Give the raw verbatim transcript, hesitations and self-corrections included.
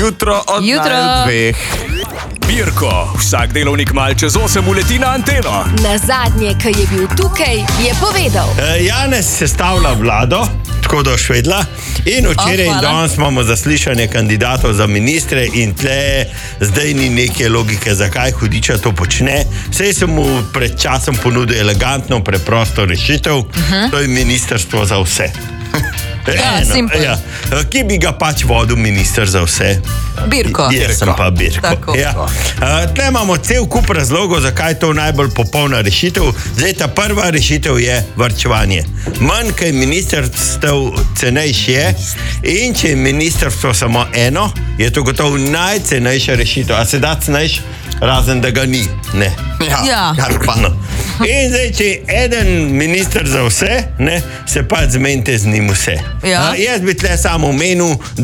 Jutro od Jutro. naju dveh. Birko, vsak delovnik mal čez osem uleti na anteno. Na zadnje, ki je bil tukaj, je povedal. Uh, Janez sestavlja vlado, tako da švedla. In včeraj O, in hvala. danes imamo zaslišanje kandidatov za ministre in tle zdaj ni neke logike, zakaj hudiča to počne. Sej sem mu pred časom ponudil elegantno, preprosto rešitev, uh-huh. To je ministrstvo za vse. Ja, simpel. ja. Ki bi ga pač vodil minister za vse? Birko. Jaz sem pa Birko. Tako. Ja. Uh, tle imamo cel kup razlogov, zakaj je to najbolj popolna rešitev. Zdaj, ta prva rešitev je varčevanje. Manj, kaj ministrstev cenejši je, in če je ministrstvo samo eno, je to gotovo najcenejša rešitev. A se da cenejš, razen da ga ni? Ne. Ja. No. In zdaj, če je eden minister za vse, ne, se pa zmenite z njim vse. Ja. Uh, jaz bi tle samo omenil,